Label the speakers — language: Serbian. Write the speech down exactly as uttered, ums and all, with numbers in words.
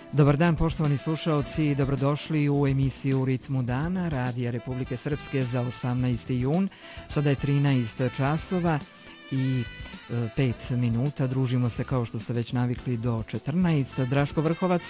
Speaker 1: Dobar dan poštovani slušaoci, dobrodošli u emisiju Ritmu dana Radija Republike Srpske za osamnaesti jun. Sada je trinaest časova i pet minuta. Družimo se kao što ste već navikli do četrnaest. Draško Vrhovac